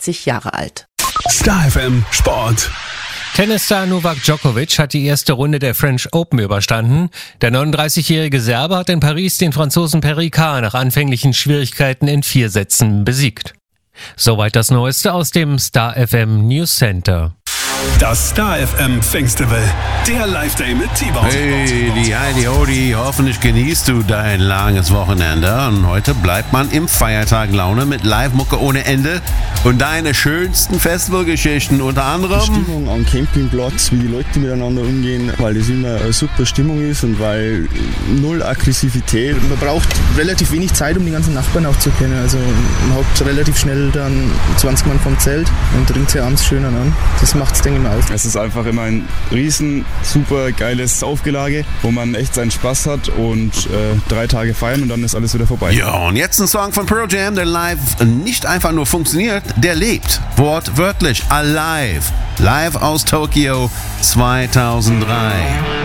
64 Jahre alt. Star FM Sport. Tennisstar Novak Djokovic hat die erste Runde der French Open überstanden. Der 39-jährige Serbe hat in Paris den Franzosen Perricard nach anfänglichen Schwierigkeiten in 4 Sätzen besiegt. Soweit das Neueste aus dem Star FM News Center. Das Star FM Festival, der Live-Day mit T-Bone. Hey, die Heidi Hodi, hoffentlich genießt du dein langes Wochenende. Und heute bleibt man im Feiertag Laune mit Live-Mucke ohne Ende und deine schönsten Festivalgeschichten, unter anderem Die Stimmung am Campingplatz, wie die Leute miteinander umgehen, weil das immer eine super Stimmung ist und weil null Aggressivität. Man braucht relativ wenig Zeit, um die ganzen Nachbarn auch zu kennen. Also man hat relativ schnell dann 20 Mann vom Zelt und trinkt sich abends schön an. Das macht's, denke ich mal, aus. Es ist einfach immer ein riesen, super geiles Saufgelage, wo man echt seinen Spaß hat und 3 Tage feiern und dann ist alles wieder vorbei. Ja, und jetzt ein Song von Pearl Jam, der live nicht einfach nur funktioniert, der lebt. Wortwörtlich, alive. Live aus Tokio 2003.